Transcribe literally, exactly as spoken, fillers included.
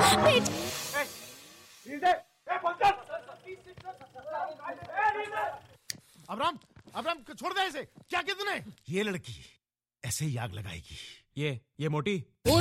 Abram, Abram छोड़ दे इसे। क्या किया तूने? ये लड़की ऐसे ही आग लगाएगी। ये ये मोटी